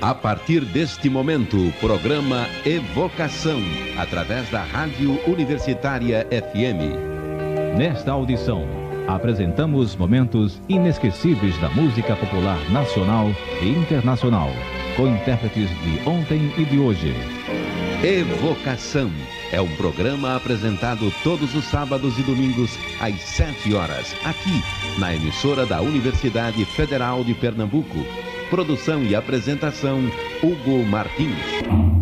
A partir deste momento, o programa Evocação, através da Rádio Universitária FM. Nesta audição, apresentamos momentos inesquecíveis da música popular nacional e internacional, com intérpretes de ontem e de hoje. Evocação é um programa apresentado todos os sábados e domingos às 7 horas, aqui na emissora da Universidade Federal de Pernambuco. Produção e apresentação, Hugo Martins.